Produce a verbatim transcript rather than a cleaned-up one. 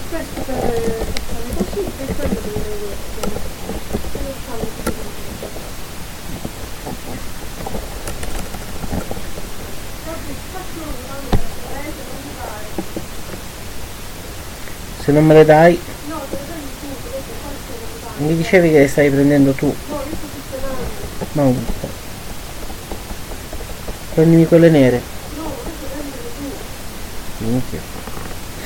Questo per fare così e quello per questo. Non fanno così. Se non me le dai, No, te le prendi tu, perché questo non mi dicevi che le stai prendendo tu. no, io sto sistemando. No, prendimi quelle nere. No, questo prendilo tu. Minchia.